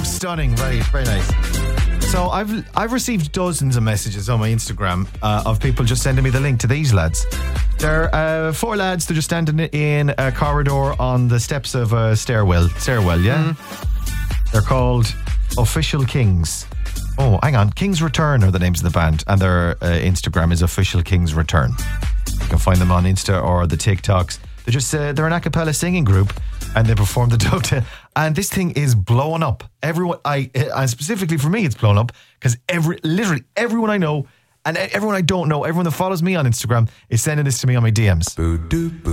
stunning. Very, very nice. So I've received dozens of messages on my Instagram of people just sending me the link to these lads. They're 4 lads. They're just standing in a corridor on the steps of a stairwell, yeah? They're called Official Kings. Oh, hang on. King's Return are the names of the band, and their Instagram is Official King's Return. You can find them on Insta or the TikToks. They're just they're an a cappella singing group, and they perform the Dog. And this thing is blowing up. Everyone, and specifically for me, it's blown up because literally everyone I know and everyone I don't know, everyone that follows me on Instagram is sending this to me on my DMs.